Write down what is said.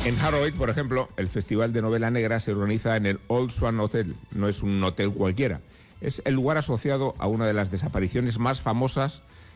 En Harrogate, por ejemplo, el Festival de Novela Negra se organiza en el Old Swan Hotel. No es un hotel cualquiera. Es el lugar asociado a una de las desapariciones más famosas